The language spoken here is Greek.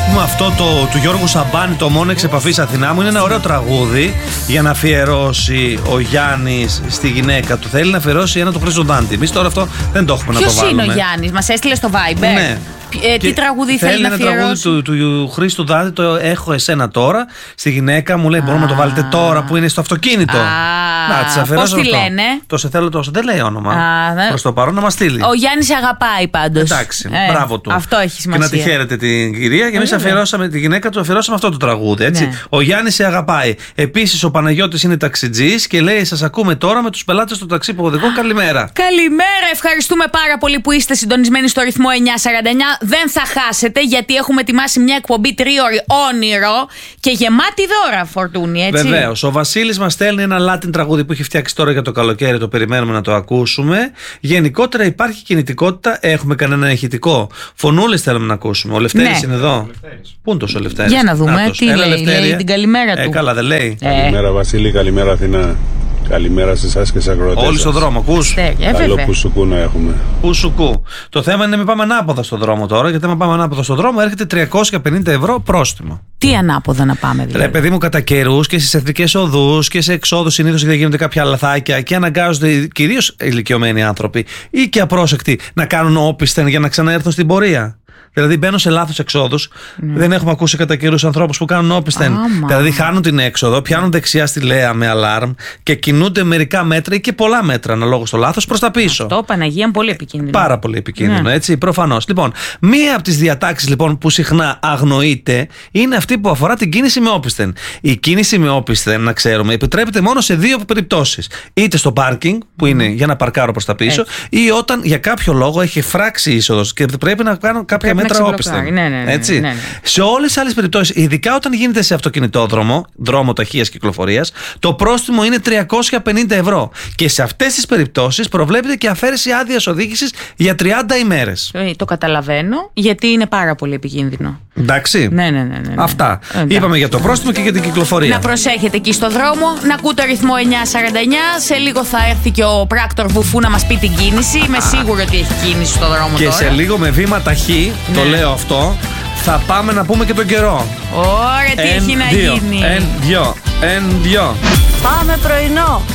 πούμε αυτό του Γιώργου Σαμπάνη, το Μόνο εξ επαφής Αθηνά μου, είναι ένα ωραίο τραγούδι για να αφιερώσει ο Γιάννης στη γυναίκα του. Θέλει να αφιερώσει ένα του Χρήστο Δάντη. Εμείς τώρα αυτό δεν το έχουμε να το βάλουμε. Ποιος είναι ο Γιάννης, μας έστειλε στο Viber? Ναι. Τι τραγούδι θέλει να αφιερώσει? Ένα τραγούδι του Χρήστου Δάντη, το έχω εσένα τώρα. Στη γυναίκα μου λέει: μπορούμε να το βάλετε τώρα που είναι στο αυτοκίνητο. Πώς τη λένε? Το σε θέλω τόσο. Δεν λέει όνομα. Προς το παρόν να μας στείλει. Ο Γιάννης αγαπάει πάντως. Εντάξει, μπράβο του. Αυτό έχει σημασία. Και να τη χαίρετε την κυρία. Και εμείς αφιερώσαμε τη γυναίκα του, αφιερώσαμε αυτό το τραγούδι. Έτσι. Ναι. Ο Γιάννης σε αγαπάει. Επίσης ο Παναγιώτης είναι ταξιτζής και λέει: σας ακούμε τώρα με τους πελάτες του ταξί που οδηγούν. Καλημέρα. Καλημέρα, ευχαριστούμε πάρα πολύ που είστε συντονισμένοι στο ρυθμό 949. Δεν θα χάσετε, γιατί έχουμε ετοιμάσει μια εκπομπή τρίωρη όνειρο και γεμάτη δώρα, Φορτούνη, έτσι. Βεβαίως. Ο Βασίλης μας στέλνει ένα Latin τραγούδι που έχει φτιάξει τώρα για το καλοκαίρι. Το περιμένουμε να το ακούσουμε. Γενικότερα υπάρχει κινητικότητα. Έχουμε κανένα ηχητικό? Φωνούλες θέλουμε να ακούσουμε. Ο Λευτέρης είναι εδώ. Πού είναι τόσο ο Λευτέρης? Για να δούμε. Τι λέει την καλημέρα του. Καλά, δεν λέει. Καλημέρα Βασίλη, καλημέρα Αθηνά. Καλημέρα σε εσάς και σε αγρότες. Όλοι στον δρόμο, ακούς? Καλό πουσουκού να έχουμε. Πουσουκού. Το θέμα είναι μην πάμε ανάποδα στον δρόμο τώρα, γιατί αν πάμε ανάποδα στον δρόμο έρχεται 350 ευρώ πρόστιμο. Τι ανάποδα να πάμε, δηλαδή? Ρε παιδί μου, κατά καιρούς και στις εθνικές οδούς και σε εξόδους συνήθως δεν γίνονται κάποια λαθάκια και αναγκάζονται κυρίως ηλικιωμένοι άνθρωποι ή και απρόσεκτοι να κάνουν όπισθεν για να ξαναέρθουν στην πορεία. Δηλαδή μπαίνουν σε λάθος εξόδους. Δεν έχουμε ακούσει κατά καιρούς ανθρώπους που κάνουν όπισθεν. Δηλαδή χάνουν την έξοδο, πιάνουν δεξιά στη Λέα με αλάρμ και κινούνται μερικά μέτρα ή και πολλά μέτρα αναλόγως στο λάθος προς τα πίσω. Αυτό, Παναγία, είναι πολύ επικίνδυνο. Πάρα πολύ επικίνδυνο, έτσι, προφανώς. Λοιπόν, μία από τις διατάξεις λοιπόν που συχνά αγνοείται είναι αυτή που αφορά την κίνηση με όπισθεν. Η κίνηση με όπισθεν, να ξέρουμε, επιτρέπεται μόνο σε δύο περιπτώσεις. Είτε στο πάρκινγκ, που είναι για να παρκάρω προς τα πίσω, ή όταν για κάποιο λόγο έχει φράξει είσοδος και πρέπει να κάνω κάποια μέτρα όπισθεν. Έτσι. Σε όλες τις άλλες περιπτώσεις, ειδικά όταν γίνεται σε αυτοκινητόδρομο, δρόμο ταχείας κυκλοφορίας, το πρόστιμο είναι 350 ευρώ. Και σε αυτές τις περιπτώσεις προβλέπεται και αφαίρεση άδειας οδήγησης για 30 ημέρες. Το καταλαβαίνω, γιατί είναι πάρα πολύ επικίνδυνο. Εντάξει. Ναι. Αυτά. Είπαμε για το πρόστιμο και για την κυκλοφορία. Να προσέχετε εκεί στο δρόμο, να ακούτε ρυθμό 949. Σε λίγο θα έρθει και ο πράκτορ Βουφού να μας πει την κίνηση. Είμαι σίγουρη ότι έχει κίνηση στο δρόμο και τώρα. Και σε λίγο με βήμα ταχύ, το λέω αυτό, θα πάμε να πούμε και τον καιρό. Ωραία, τι έχει να γίνει. Εν δυο. Πάμε πρωινό.